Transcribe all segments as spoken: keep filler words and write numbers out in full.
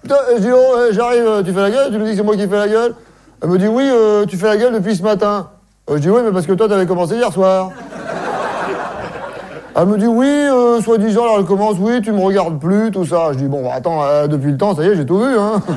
Putain, je dis, oh, j'arrive, tu fais la gueule, tu me dis que c'est moi qui fais la gueule. Elle me dit, oui, euh, tu fais la gueule depuis ce matin. Euh, je dis, oui, mais parce que toi, t'avais commencé hier soir. Elle me dit, oui, euh, soi-disant, alors elle commence, oui, tu me regardes plus, tout ça. Je dis, bon, bah, attends, euh, depuis le temps, ça y est, j'ai tout vu, hein.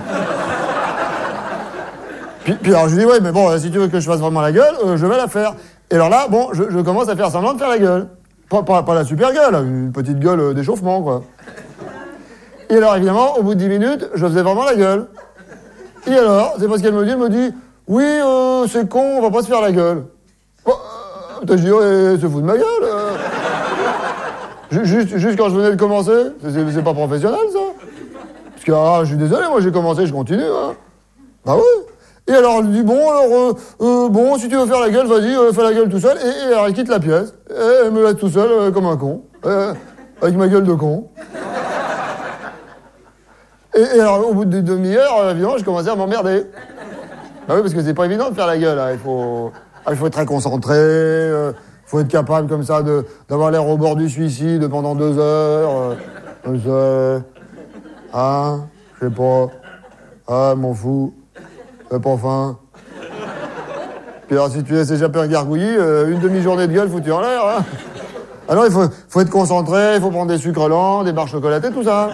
puis, puis alors, je lui dis, ouais, mais bon, si tu veux que je fasse vraiment la gueule, euh, je vais la faire. Et alors là, bon, je, je commence à faire semblant de faire la gueule. Pas, pas, pas la super gueule, une petite gueule euh, d'échauffement, quoi. Et alors, évidemment, au bout de dix minutes, je faisais vraiment la gueule. Et alors, c'est parce qu'elle me dit, elle me dit, oui, euh, c'est con, on va pas se faire la gueule. Bon, euh, putain, je dis, ouais, se fout de ma gueule. Euh. Juste, juste quand je venais de commencer, c'est, c'est pas professionnel, ça. Parce que, ah, je suis désolé, moi j'ai commencé, je continue, hein. Bah oui. Et alors, elle dit, bon, alors, euh, euh, bon, si tu veux faire la gueule, vas-y, euh, fais la gueule tout seul. Et, et alors, elle quitte la pièce. Et elle me laisse tout seul, euh, comme un con. Euh, avec ma gueule de con. Et, et alors, au bout de demi-heure, évidemment, je commençais à m'emmerder. Bah oui, parce que c'est pas évident de faire la gueule, hein. Il faut, ah, il faut être très concentré, euh, il faut être capable, comme ça, de, d'avoir l'air au bord du suicide pendant deux heures. Euh, comme ça. Ah, je sais pas. Ah, m'en fous. J'ai pas faim. Puis alors, si tu laisses échapper un gargouillis, euh, une demi-journée de gueule foutue en l'air, hein. Ah non, il faut, faut être concentré, il faut prendre des sucres lents, des barres chocolatées, tout ça.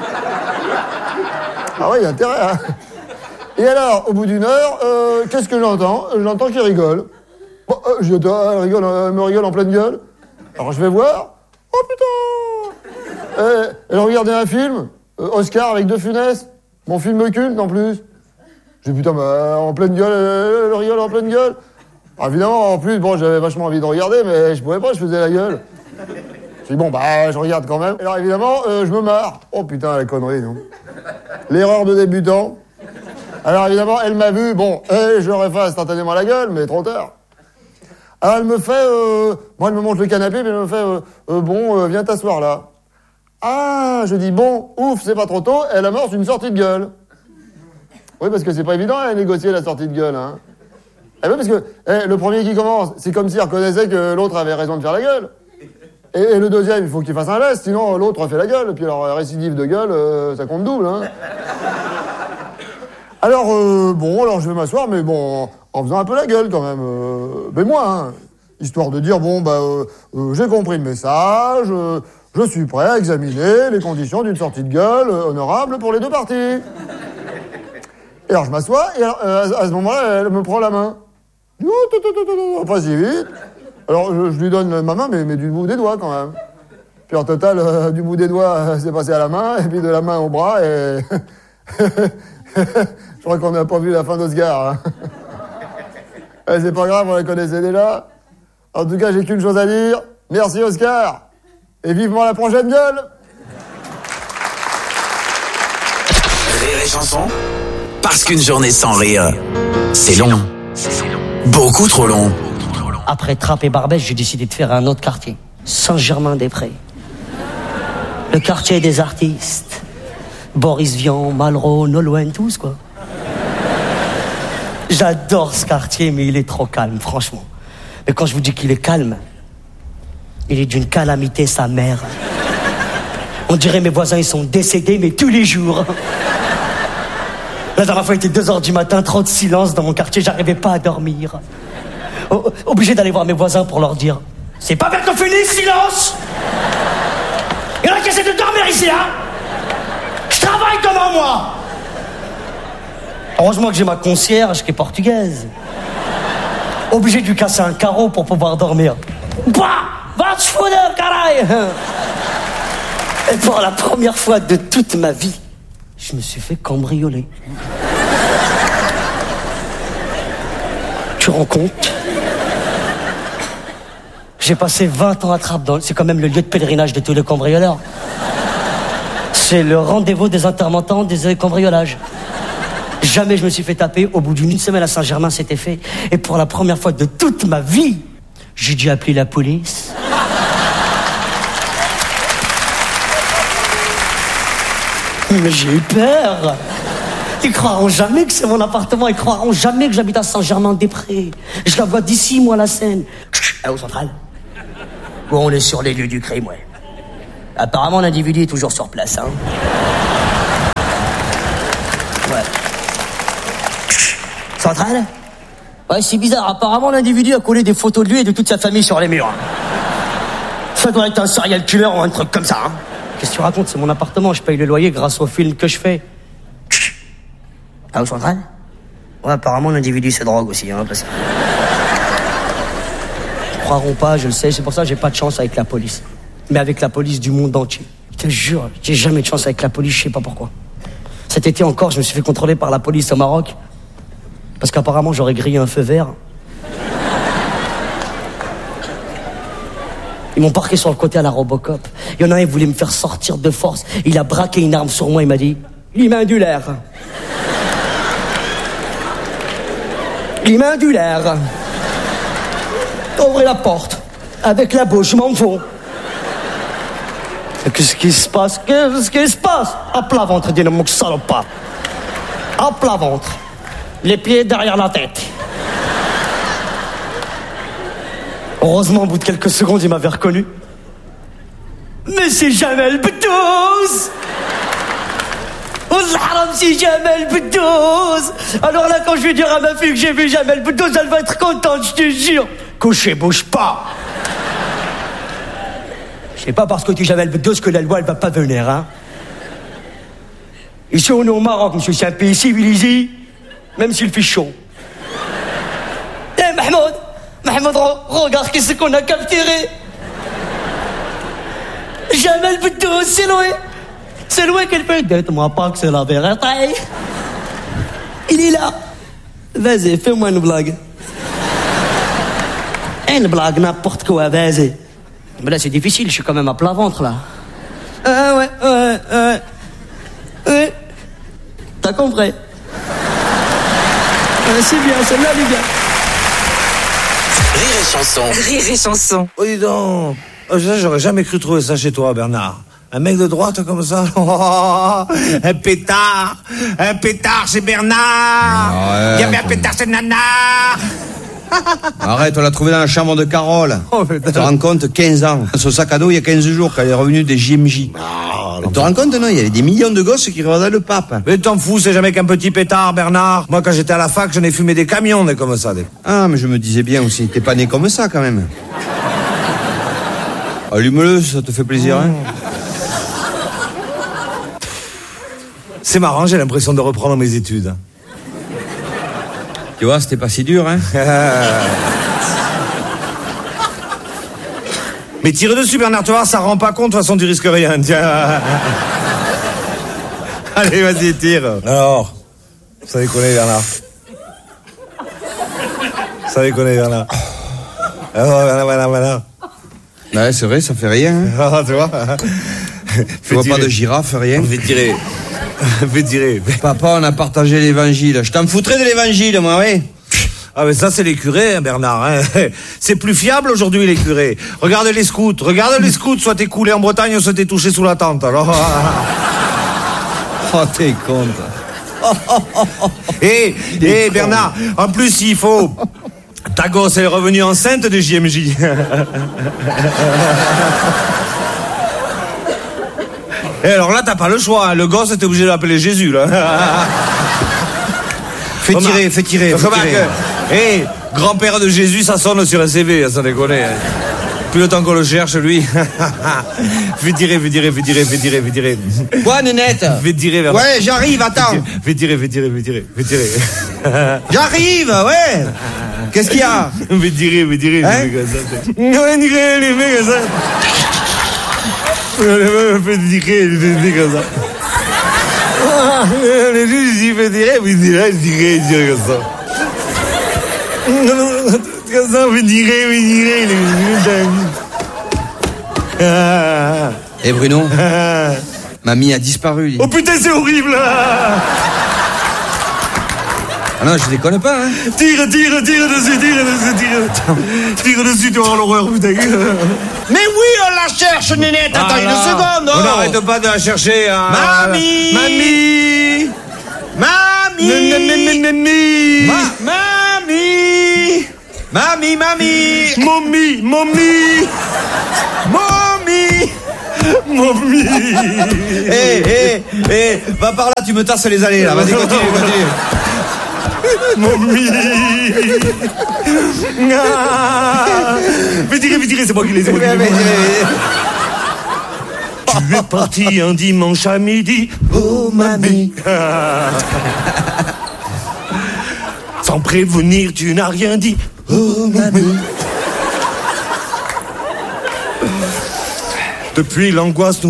Ah ouais, il y a intérêt, hein. Et alors, au bout d'une heure, euh, qu'est-ce que j'entends? J'entends qu'il rigole. Bon, euh, je dis, elle, rigole, elle me rigole en pleine gueule. Alors je vais voir. Oh putain! euh, Elle regardait un film, euh, Oscar avec De Funès, mon film culte en plus. Je dis, putain, bah, en pleine gueule, elle, elle rigole en pleine gueule. Alors, évidemment, en plus, bon, j'avais vachement envie de regarder, mais je pouvais pas, je faisais la gueule. Je dis, bon, bah, je regarde quand même. Alors évidemment, euh, je me marre. Oh putain, la connerie, non? L'erreur de débutant. Alors évidemment, elle m'a vu, bon, eh, je leur ai fait instantanément la gueule, mais trop tard. Alors elle me fait, euh, moi elle me montre le canapé, mais elle me fait, euh, euh, bon, euh, viens t'asseoir là. Ah, je dis, bon, ouf, c'est pas trop tôt, elle amorce une sortie de gueule. Oui, parce que c'est pas évident à négocier la sortie de gueule, hein. Eh oui, parce que eh, le premier qui commence, c'est comme s'il reconnaissait que l'autre avait raison de faire la gueule. Et, et le deuxième, il faut qu'il fasse un lest, sinon l'autre fait la gueule. Et puis alors, récidive de gueule, euh, ça compte double, hein. Alors, euh, bon, alors je vais m'asseoir, mais bon, en faisant un peu la gueule quand même. Euh, mais moi, hein, histoire de dire, bon, bah, euh, euh, j'ai compris le message, euh, je suis prêt à examiner les conditions d'une sortie de gueule euh, honorable pour les deux parties. Et alors je m'assois, et alors, euh, à ce moment-là, elle me prend la main. Je dis, oh, tout, tout, tout, tout, pas si vite. Alors je, je lui donne ma main, mais, mais du bout des doigts quand même. Puis en total, euh, du bout des doigts, euh, c'est passé à la main, et puis de la main au bras, et... Je crois qu'on n'a pas vu la fin d'Oscar. Hein. Ouais, c'est pas grave, on la connaissait déjà. En tout cas, j'ai qu'une chose à dire. Merci Oscar. Et vivement la prochaine gueule. Rire et chanson. Parce qu'une journée sans rire, c'est long. Beaucoup trop long. Après Trappes et Barbès, j'ai décidé de faire un autre quartier. Saint-Germain-des-Prés. Le quartier des artistes. Boris Vian, Malraux, Nolwenn, tous, quoi. J'adore ce quartier, mais il est trop calme, franchement. Mais quand je vous dis qu'il est calme, il est d'une calamité, sa mère. On dirait mes voisins, ils sont décédés, mais tous les jours. La dernière fois, il était deux heures du matin, trop de silence dans mon quartier, j'arrivais pas à dormir. O- obligé d'aller voir mes voisins pour leur dire « C'est pas bientôt fini, silence !» Il y en a qui essaient de dormir ici, hein. Je travaille comme un moi. Heureusement que j'ai ma concierge qui est portugaise. Obligé de lui casser un carreau pour pouvoir dormir. Bah, va te foutre, caray. Et pour la première fois de toute ma vie, je me suis fait cambrioler. Tu rends compte? J'ai passé vingt ans à Trappes, dans... c'est quand même le lieu de pèlerinage de tous les cambrioleurs. C'est le rendez-vous des intermittents des cambriolages. Jamais je me suis fait taper. Au bout d'une semaine à Saint-Germain, c'était fait. Et pour la première fois de toute ma vie, j'ai dû appeler la police. Mais j'ai eu peur. Ils croiront jamais que c'est mon appartement. Ils croiront jamais que j'habite à Saint-Germain-des-Prés. Je la vois d'ici, moi, la Seine. Ah, au central. Bon, on est sur les lieux du crime, ouais. Apparemment, l'individu est toujours sur place, hein. Central? Ouais, c'est bizarre. Apparemment, l'individu a collé des photos de lui et de toute sa famille sur les murs. Ça doit être un serial killer ou un truc comme ça. Hein. Qu'est-ce que tu racontes? C'est mon appartement. Je paye le loyer grâce au film que je fais. Ah, au Central? Ouais, apparemment, l'individu se drogue aussi. Hein, parce... Ils croiront pas, je le sais. C'est pour ça que j'ai pas de chance avec la police. Mais avec la police du monde entier. Je te jure, j'ai jamais de chance avec la police, je sais pas pourquoi. Cet été encore, je me suis fait contrôler par la police au Maroc. Parce qu'apparemment, j'aurais grillé un feu vert. Ils m'ont parqué sur le côté à la Robocop. Il y en a un, il voulait me faire sortir de force. Il a braqué une arme sur moi, il m'a dit « L'imindulaire. » L'imindulaire. Ouvrez la porte. Avec la bouche, je m'en fous. Qu'est-ce qui se passe? Qu'est-ce qui se passe? À plat ventre, dis-le, mon salopard. À plat ventre. Les pieds derrière la tête. Heureusement, au bout de quelques secondes, il m'avait reconnu. Mais c'est Jamel Boudouz! Oh, l'haram, c'est Jamel Boudouz! Alors là, quand je vais dire à ma fille que j'ai vu Jamel Boudouz, elle va être contente, je te jure. Couché, bouge pas. C'est pas parce que tu Jamel Boudouz que la loi, elle va pas venir, hein. Ici, on est au Maroc, monsieur, c'est un pays civilisé, même s'il fait chaud. Eh, Mahmoud, Mahmoud, regarde qu'est-ce qu'on a capturé. Jamel Boudouz, c'est loin. C'est loin qu'elle fait. Dites-moi pas que c'est la vérité. Il est là. Vas-y, fais-moi une blague. Une blague, n'importe quoi, vas-y. Mais là, c'est difficile, je suis quand même à plat ventre, là. Ah ouais, ouais, ouais. Ouais. T'as compris? Ah, c'est bien, c'est là, les gars. Rire et chanson. Rire et chanson. Oh, dis donc. Oh, j'aurais jamais cru trouver ça chez toi, Bernard. Un mec de droite comme ça. Oh, un pétard. Un pétard chez Bernard. Il y avait un pétard chez Nana. Arrête, on l'a trouvé dans la chambre de Carole. Oh, tu te rends compte, quinze ans. Son sac à dos, il y a quinze jours, quand elle est revenue des J M J. Ah, tu te rends compte, non? Il y avait des millions de gosses qui regardaient le pape. Mais t'en fous, c'est jamais qu'un petit pétard, Bernard. Moi, quand j'étais à la fac, j'en ai fumé des camions, des comme ça. Des... Ah, mais je me disais bien aussi, t'es pas né comme ça, quand même. Allume-le, ça te fait plaisir, hein? C'est marrant, j'ai l'impression de reprendre mes études. Tu vois, c'était pas si dur, hein? Mais tire dessus, Bernard, tu vois, ça rend pas compte, de toute façon, tu risques rien. Tiens. Allez, vas-y, tire. Alors, ça déconne, Bernard. Ça déconne, Bernard. Alors, Bernard, Bernard, Bernard. Ouais, c'est vrai, ça fait rien, hein? Ah, tu vois? Tu vois pas de girafe, rien? Fais tirer. Fais tirer. Papa, on a partagé l'évangile. Je t'en foutrais de l'évangile, moi, oui. Ah, mais ça, c'est les curés, hein, Bernard. Hein. C'est plus fiable aujourd'hui, les curés. Regarde les scouts. Regarde les scouts, soit t'es coulé en Bretagne, soit t'es touché sous la tente. Alors. Oh, t'es con, toi. Eh, eh, Bernard, en plus, il faut... Ta gosse, elle est revenue enceinte de J M J. Et alors là, t'as pas le choix. Hein. Le gosse, t'es obligé de l'appeler Jésus, là. Fais tirer, fais tirer, fais tirer. Hé, grand-père de Jésus, ça sonne sur un C V, ça déconne. Plus le temps qu'on le cherche, lui. Fais tirer, fais tirer, fais tirer, fais tirer, fais tirer. Quoi, Nénette? Fais tirer vers... Ouais, j'arrive, attends. Fais tirer, fais tirer, fais tirer, fais tirer. J'arrive, ouais. Qu'est-ce qu'il y a? Fais tirer, fais tirer, hein? Ouais, tirer, les mecs, comme ça. Fais tirer, les mecs, comme ça. Les juges, ils font tirer, puis ils disent, là, tirer, ils disent comme ça. Comme ça, on fait tirer, oui, tirer, Eh, Bruno, mamie a disparu. Lui. Oh putain, c'est horrible, là. Ah non, je déconne pas, hein. Tire, tire, tire dessus, tire dessus, tire. Tire dessus, tu vas avoir l'horreur, putain. Mais oui, on la cherche, Nénette. Attends ah, une là. seconde. On Oh. n'arrête pas de la chercher. Hein. Mamie. Mamie. Mamie. Mamie. Ma mamie. Mamie, mamie. Mommy, mommy. Momie. Mommy. Hé, hé, hé, va par là, tu me tasses les allées, là. Vas-y, continue, continue. Mamie. Ah. Mais tirez, mais tirez, c'est moi qui les ai. c'est moi qui les ai. Tu es parti un dimanche à midi. Oh, mamie. Ah. Sans prévenir, tu n'as rien dit. Oh, mamie. Depuis l'angoisse